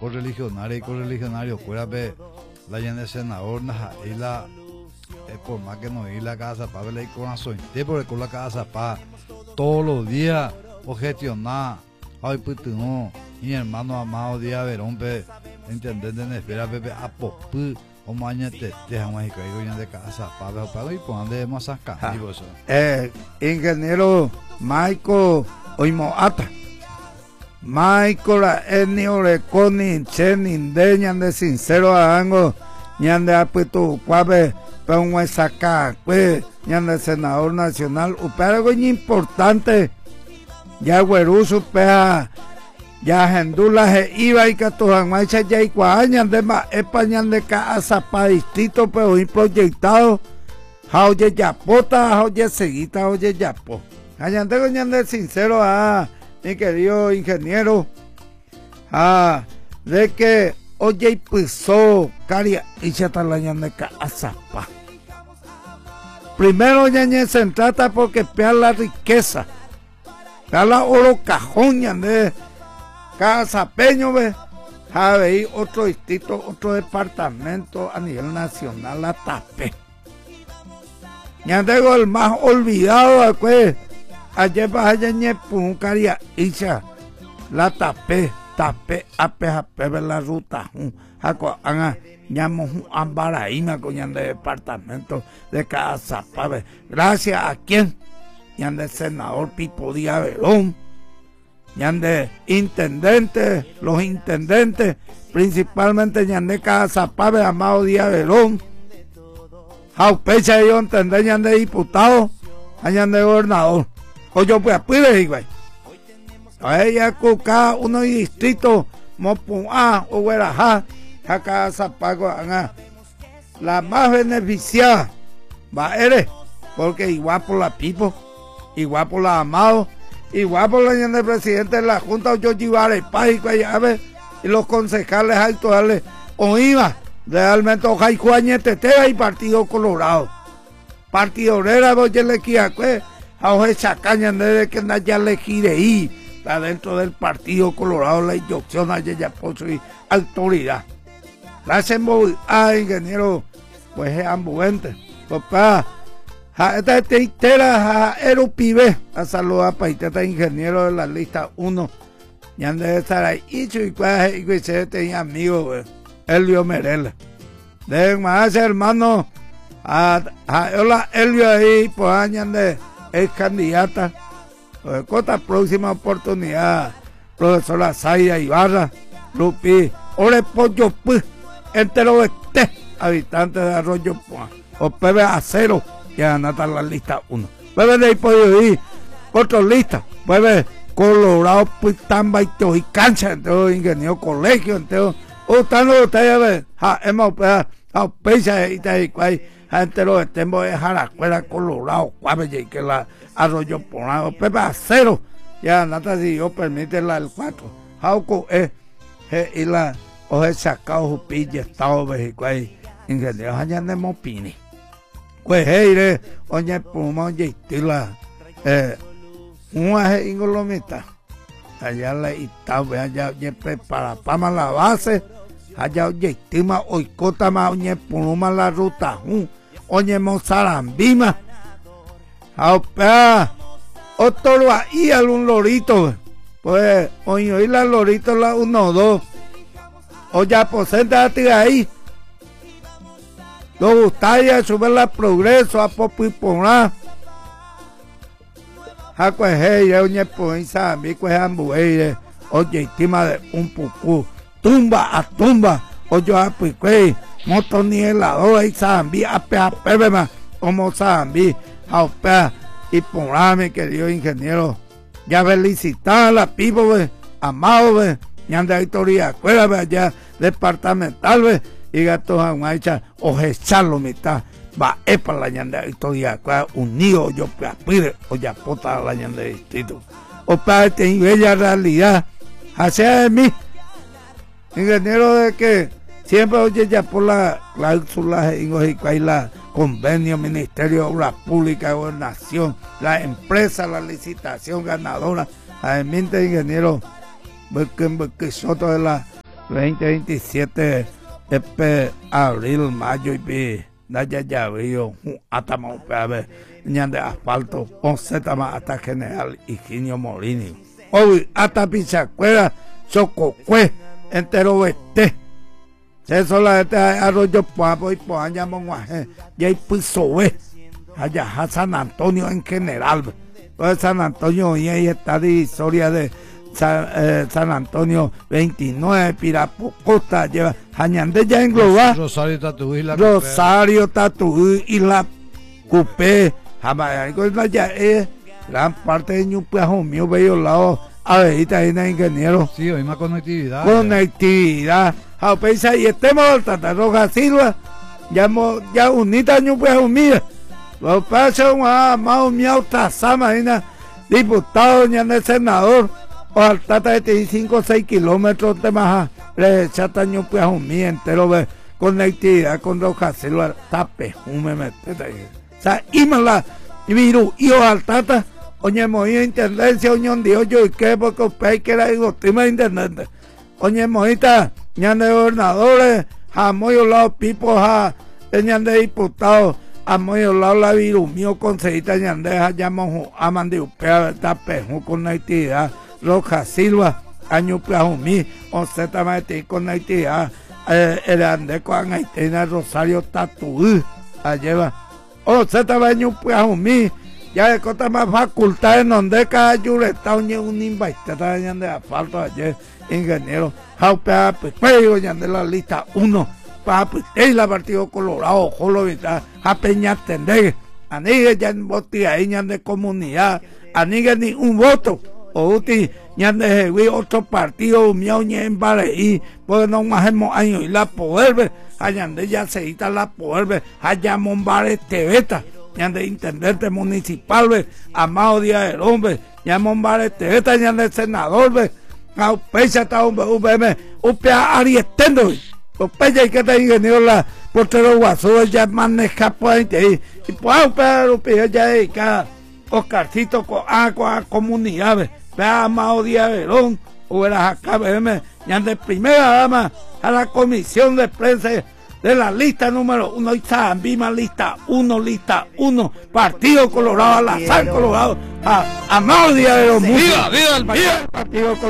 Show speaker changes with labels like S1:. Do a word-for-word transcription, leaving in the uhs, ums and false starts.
S1: correligionario y correligionario fuera pe la llena de senador naja y la es por más que no ir la casa para ver el corazón te por con la casa para todos los días o gestionar ay pues no mi hermano amado día verón pe entender en espera pepe a popu o mañana te dejamos ahí que yo de casa para para y por donde más sacar digo eso
S2: eh ingeniero Michael Oimoata Michael Ennio Reconi Chenin de ñande sincero ango ñande apuesto cuave para un sacar pues ñande senador nacional upera algo importante ya güeruso pea ya gendula je iba y que todas marcha ya y cuañan de más español de casa para distrito pero y proyectado oye ya pota oye seguita oye ya po allá tengo ñande sincero a mi querido ingeniero ah de que oye y pisó caria y ya está la ñande casa pa primero ñañe se trata porque pea la riqueza pea la oro cajón ñande Casa Peño, ve, hay otro distrito, otro departamento a nivel nacional, la tapé. Ya tengo el más olvidado, pues, ayer vas a ñepun caria isha, la tapé, tapé, ape, ape, ver la ruta, jaco, anga, ñamos un ambaraíma con el departamento de Casa Pave. Gracias a quien, ya de senador Pipo Díaz Verón. Ñande intendentes, los intendentes, principalmente ñande Casa Pave, Amado Díaz Verón, Jaupecha yo entender ñande diputado, ñande gobernador, o yo pues pide igual. A ella cuca uno y distrito, Mopuá o Guerajá, a Casa Pave, la más beneficiada, va eres, porque igual por la Pipo, igual por la Amado, igual por la del presidente de la Junta, yo llevaré y los concejales actuales, o iba realmente Ojai Juañetetera y Partido Colorado. Partido Obrera, oye, le quiacue, a Oje Chacaña, de que ya le gire y está dentro del Partido Colorado, la inyección a ella por su autoridad. Gracias, ah, ingeniero, pues es ambuente, papá. Esta teitera era pibe a saludar para este ingeniero de la lista uno ya de estar ahí y y se tenía amigo Elvio Merela de más hermano a hola Elvio ahí pues añan de es candidata con la próxima oportunidad profesora Zaida Ibarra Lupi ore pollo pues entero este habitante de Arroyo pues o Pepe Acero ya nata la lista uno. Puede de ahí podido ir otro lista. Puede Colorado, pues tamba y todo y cancha, entonces ingeniero colegio, entonces usando ustedes ve, ja hemos a pecha y te cuay, gente lo estemos de Jaracuela Colorado, cuave que la Arroyo Ponado, Pepe Acero, ya nata si yo permite la el cuatro. Jauco es y la oje sacado jupilla estado vejicuay, ingeniero allá de Mopini. Pues hey, oye, puma, oye, tila, eh, un aje ingolomita, allá la itaba, allá, oye, prepara, pama la base, allá, oye, tima, oicota, ma, oye, puma la ruta, un, oye, mozarambima, aupea, otro lo ahí, algún lorito, pues, oye, oí la lorito, la uno, dos, oye, aposéntate ahí. Lo gustaría subir la progreso a Popiponá. A cueje, ya uñe poinza, mi cueje ambueire, oye, estima de un pucú, tumba a tumba, oye, a pique, moto ni helador, y zambi, a pe a pebema, como zambi, a opea, y por mi querido ingeniero, ya felicitar a la pipo, ve, amado, ve, y anda historia, acuérdame allá, departamental, ve, y gatos a una hecha o echarlo mitad va es para la ñanda historia unido yo pide o ya pota la ñanda distrito o para este bella realidad hacia de mí ingeniero de que siempre oye ya por la cláusula y la convenio Ministerio de Obras Públicas Gobernación la empresa la licitación ganadora además ingeniero porque soto de la veinte veintisiete epe abril mayo y pi daya llavío hasta maupeave ñande asfalto once tama hasta general Higinio Morini hoy hasta Pichacuera Chococue entero vete eso la este arroyo Puapo y Poaña Monguaje y hay Pisoe allá San Antonio en general pues San Antonio y ahí está divisoria de San, eh, San Antonio veintinueve, Pirapocota, lleva Jañandé ya engloba
S1: Rosario Tatuí, la
S2: Rosario Tatuí y la Cupé, jamás ya es gran parte de Ñupiajo mío, bello lado, abejita en ingeniero.
S1: Sí, hay más conectividad.
S2: Conectividad, Jaupeisa y estemos al Tata Roja Silva, ya, ya unita Ñupiajo mío, lo pasa más más miau Tazama, diputado, ya el senador. O al Tata de cinco o seis kilómetros de más le chataño pues un mi entero ve conectividad con Roja Silva tape un me mete o sea imala viru y o al Tata oye moía intendencia oñón dio yo y que porque hay que era digo tema internet oye moita ñan de gobernadores a muy lado pipo a ñan de diputados a muy lado la viru mío consejita ñan de llamamos a mandiupea tape un conectividad Roja Silva, año Plajumí, once tamati conectividad, el andeco en Haitena, Rosario Tatuí, allá once año Plajumí, ya de cosas más facultades, donde cada yureta, un invite, también de asfalto ayer, ingeniero, Jaupea, Pepeyo, ya de la lista uno, para pues, la Partido Colorado, Jolo Vital, a Peña Tendé, a Níger ya en botigaíña de comunidad, a Níger ni un voto. O uti ñande we otro partido miau ñe en Baleí porque no más hemos año y la poder allande ya se está la poder allá Monbares Tebeta ñande intendente municipal ve Amado Díaz del Hombre ya Monbares Tebeta ñande senador ve a pecha ta un vm upea arietendo o pecha y que te ingeniero la portero guaso ya maneja puente y pues upea upea ya dedica Oscarcito con agua comunidad vea Amado Díaz Verón o era acá B ya de primera dama a la comisión de prensa de la lista número uno y Zambima lista uno lista uno Partido Colorado a la San Colorado a Amado Díaz Verón
S1: viva viva el
S2: Partido Colorado.